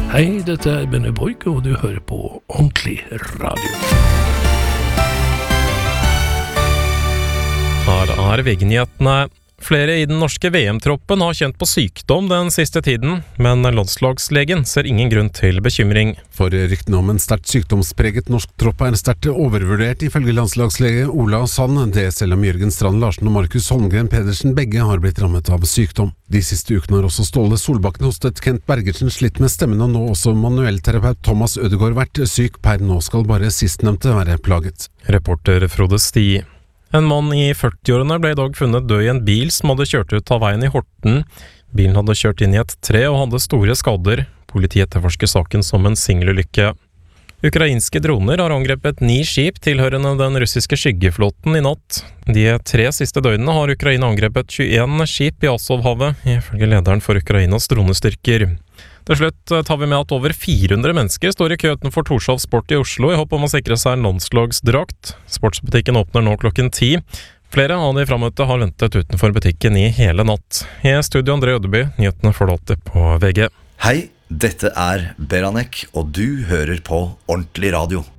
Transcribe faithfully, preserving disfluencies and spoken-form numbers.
Hei, dette er Benne Boyke, og du hører på Ordentlig Radio. Her er V G-nyhetene. Flere i den norske V M-troppen har kjent på sykdom den siste tiden, men landslagslegen ser ingen grunn til bekymring. For ryktene om en sterkt sykdomspreget norsk tropp er sterkt overvurdert, ifølge landslagslege Ola Sand, det selv om Jørgen Strand Larsen og Markus Holmgren Pedersen begge har blitt rammet av sykdom. De siste ukene har også Ståle Solbakken hostet, Kent Bergersen slitt med stemmen, og nå også manuellterapeut Thomas Ødegaard vært syk. Per nå skal bare sistnevnte være plaget. Reporter Frode Sti. En mann i førtiårene ble i dag funnet død i en bil som hadde kjørt ut av veien i Horten. Bilen hadde kjørt inn i et tre og hadde store skader. Politiet etterforsker saken som en singelulykke. Ukrainske droner har angrepet ni skip tilhørende den russiske skyggeflåten i natt. De tre siste døgnene har Ukraina angrepet tjueen skip i Azovhavet, ifølge lederen for Ukrainas dronestyrker. Til slutt tar vi med at over fire hundre mennesker står i kø utenfor Torshov Sport i Oslo i håp om å sikre seg en landslagsdrakt. Sportsbutikken åpner nå klokken ti. Flere av de frammøtte har ventet utenfor butikken i hele natt. I studio André Ødeby, nyhetene får du alltid på V G. Hei, dette er Beranek, og du hører på Ordentlig Radio.